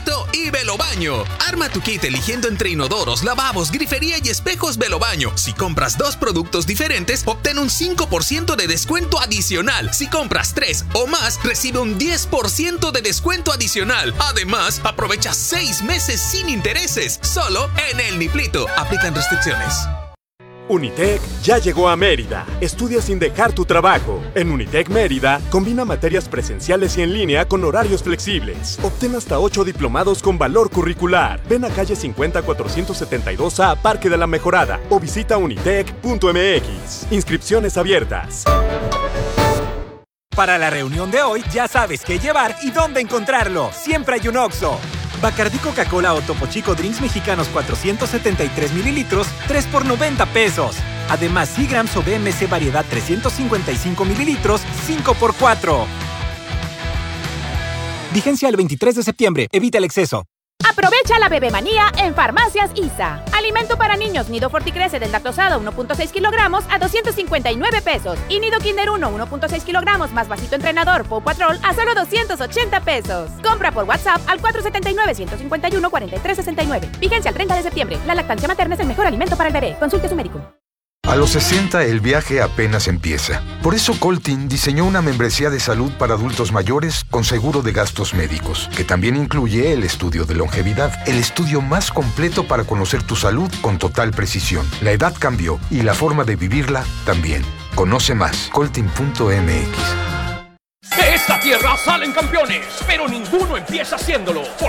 Plito y Velobaño. Arma tu kit eligiendo entre inodoros, lavabos, grifería y espejos Velobaño. Si compras 2 productos diferentes, obtén un 5% de descuento adicional. Si compras 3 o más, recibe un 10% de descuento adicional. Además, aprovecha 6 meses sin intereses, solo en el Niplito. Aplican restricciones. Unitec ya llegó a Mérida. Estudia sin dejar tu trabajo. En Unitec Mérida, combina materias presenciales y en línea con horarios flexibles. Obtén hasta 8 diplomados con valor curricular. Ven a calle 50 472A, Parque de la Mejorada, o visita unitec.mx. Inscripciones abiertas. Para la reunión de hoy, ya sabes qué llevar y dónde encontrarlo. Siempre hay un Oxxo. Bacardí Coca-Cola o Topo Chico Drinks Mexicanos 473 mililitros, 3 por 90 pesos. Además, Seagrams o BMC Variedad 355 mililitros, 5 por 4. Vigencia el 23 de septiembre. Evita el exceso. Aprovecha la bebemanía en Farmacias ISA. Alimento para niños Nido Forticrece deslactosado 1.6 kilogramos a 259 pesos. Y Nido Kinder 1 1.6 kilogramos más vasito entrenador Paw Patrol a solo 280 pesos. Compra por WhatsApp al 479-151-4369. Vigencia al 30 de septiembre. La lactancia materna es el mejor alimento para el bebé. Consulte a su médico. A los 60 el viaje apenas empieza. Por eso Coltin diseñó una membresía de salud para adultos mayores con seguro de gastos médicos, que también incluye el estudio de longevidad, el estudio más completo para conocer tu salud con total precisión. La edad cambió y la forma de vivirla también. Conoce más, coltin.mx. De esta tierra salen campeones, pero ninguno empieza haciéndolo.